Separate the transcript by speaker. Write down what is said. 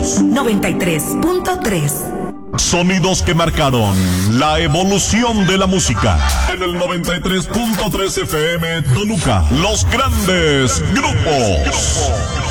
Speaker 1: 93.3.
Speaker 2: Sonidos que marcaron la evolución de la música. En el 93.3 FM Toluca, los grandes grupos.